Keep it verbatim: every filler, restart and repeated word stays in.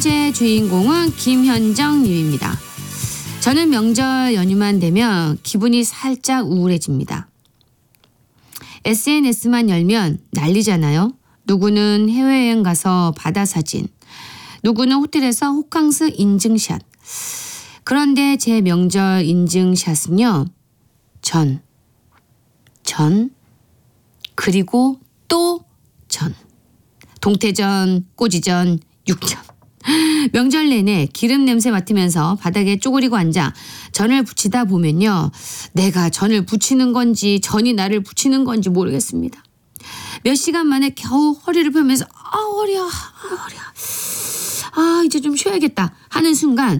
번째 주인공은 김현정 님입니다. 저는 명절 연휴만 되면 기분이 살짝 우울해집니다. 에스엔에스만 열면 난리잖아요. 누구는 해외여행 가서 바다 사진, 누구는 호텔에서 호캉스 인증샷. 그런데 제 명절 인증샷은요. 전, 전, 그리고 또 전. 동태전, 꼬지전, 육전. 명절 내내 기름 냄새 맡으면서 바닥에 쪼그리고 앉아 전을 부치다 보면요. 내가 전을 부치는 건지 전이 나를 부치는 건지 모르겠습니다. 몇 시간 만에 겨우 허리를 펴면서 아 허리야 아 허리야 아 이제 좀 쉬어야겠다 하는 순간